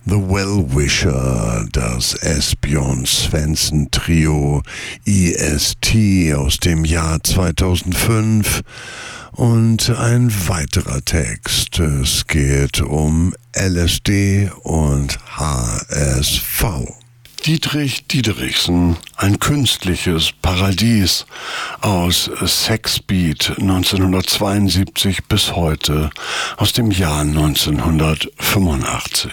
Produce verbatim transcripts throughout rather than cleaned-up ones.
The Well-Wisher, das Esbjörn Svensson Trio E S T aus dem Jahr zweitausendfünf und ein weiterer Text. Es geht um L S D und H S V. Dietrich Diederichsen, ein künstliches Paradies aus Sexbeat neunzehnhundertzweiundsiebzig bis heute, aus dem Jahr neunzehnhundertfünfundachtzig.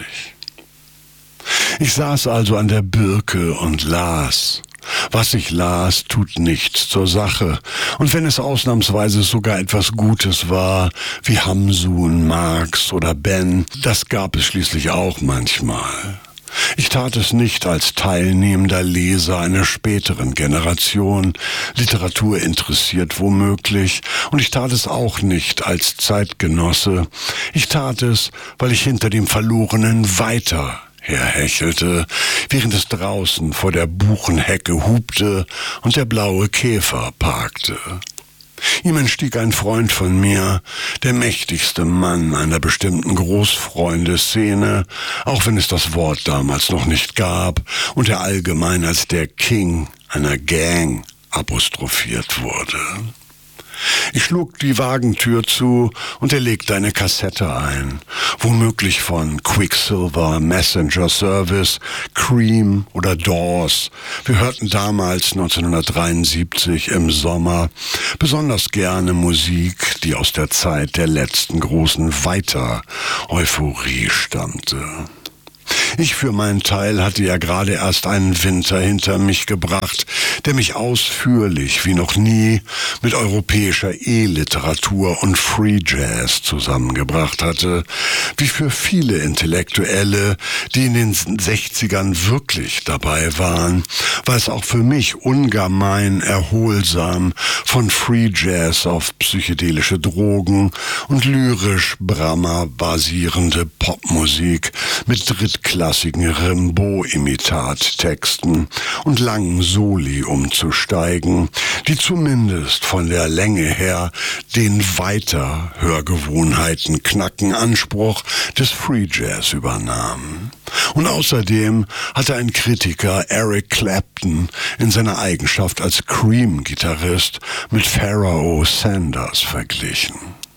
Ich saß also an der Birke und las. Was ich las, tut nichts zur Sache. Und wenn es ausnahmsweise sogar etwas Gutes war, wie Hamsun, Marx oder Ben, das gab es schließlich auch manchmal. Ich tat es nicht als teilnehmender Leser einer späteren Generation, Literatur interessiert womöglich, und ich tat es auch nicht als Zeitgenosse. Ich tat es, weil ich hinter dem Verlorenen weiter herhechelte, während es draußen vor der Buchenhecke hupte und der blaue Käfer parkte. Ihm entstieg ein Freund von mir, der mächtigste Mann einer bestimmten Großfreundesszene, auch wenn es das Wort damals noch nicht gab und er allgemein als der King einer Gang apostrophiert wurde. Ich schlug die Wagentür zu und er legte eine Kassette ein, womöglich von Quicksilver, Messenger Service, Cream oder Doors. Wir hörten damals neunzehnhundertdreiundsiebzig im Sommer besonders gerne Musik, die aus der Zeit der letzten großen Weiter-Euphorie stammte. Ich für meinen Teil hatte ja gerade erst einen Winter hinter mich gebracht, der mich ausführlich wie noch nie mit europäischer E-Literatur und Free Jazz zusammengebracht hatte, wie für viele Intellektuelle, die in den sechzigern wirklich dabei waren, war es auch für mich ungemein erholsam, von Free Jazz auf psychedelische Drogen und lyrisch Brahma basierende Popmusik mit drittklassigen Rimbaud-Imitattexten und langen Soli umzusteigen, die zumindest von der Länge her den Weiter-Hörgewohnheiten knacken Anspruch des Free Jazz übernahmen. Und außerdem hatte ein Kritiker Eric Clapton in seiner Eigenschaft als Cream-Gitarrist mit Pharaoh Sanders verglichen.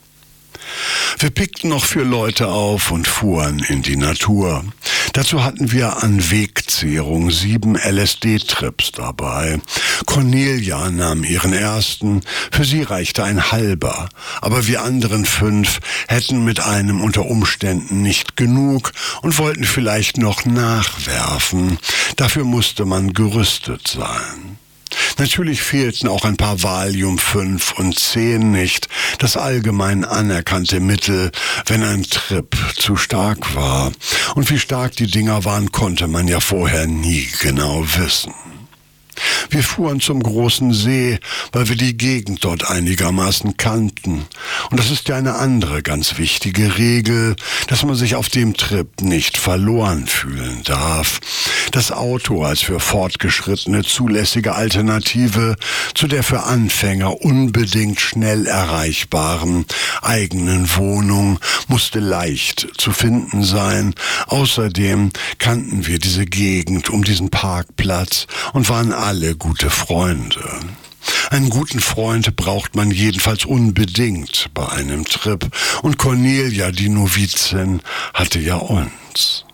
Wir pickten noch vier Leute auf und fuhren in die Natur. Dazu hatten wir an Wegzehrung sieben L S D-Trips dabei. Cornelia nahm ihren ersten, für sie reichte ein halber, aber wir anderen fünf hätten mit einem unter Umständen nicht genug und wollten vielleicht noch nachwerfen. Dafür musste man gerüstet sein. Natürlich fehlten auch ein paar Valium fünf und zehn nicht, das allgemein anerkannte Mittel, wenn ein Trip zu stark war. Und wie stark die Dinger waren, konnte man ja vorher nie genau wissen. Wir fuhren zum großen See, weil wir die Gegend dort einigermaßen kannten. Und das ist ja eine andere ganz wichtige Regel, dass man sich auf dem Trip nicht verloren fühlen darf. Das Auto als für Fortgeschrittene zulässige Alternative zu der für Anfänger unbedingt schnell erreichbaren eigenen Wohnung musste leicht zu finden sein. Außerdem kannten wir diese Gegend um diesen Parkplatz und waren alle gute Freunde. Einen guten Freund braucht man jedenfalls unbedingt bei einem Trip. Und Cornelia, die Novizin, hatte ja uns.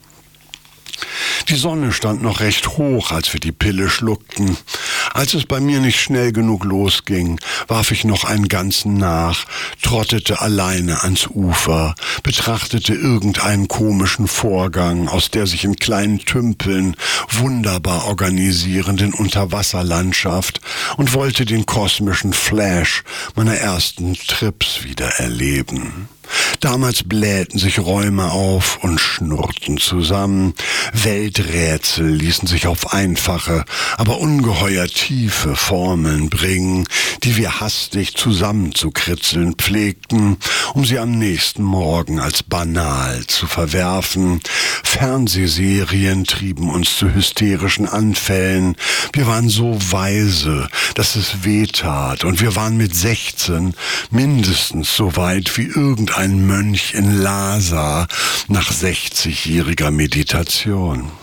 Die Sonne stand noch recht hoch, als wir die Pille schluckten. Als es bei mir nicht schnell genug losging, warf ich noch einen ganzen nach, trottete alleine ans Ufer, betrachtete irgendeinen komischen Vorgang aus der sich in kleinen Tümpeln wunderbar organisierenden Unterwasserlandschaft und wollte den kosmischen Flash meiner ersten Trips wieder erleben. Damals blähten sich Räume auf und schnurrten zusammen. Welträtsel ließen sich auf einfache, aber ungeheuer tiefe Formeln bringen, die wir hastig zusammenzukritzeln pflegten, um sie am nächsten Morgen als banal zu verwerfen. Fernsehserien trieben uns zu hysterischen Anfällen. Wir waren so weise, dass es wehtat, und wir waren mit sechzehn mindestens so weit wie irgendein Ein Mönch in Lhasa, nach sechzigjähriger Meditation.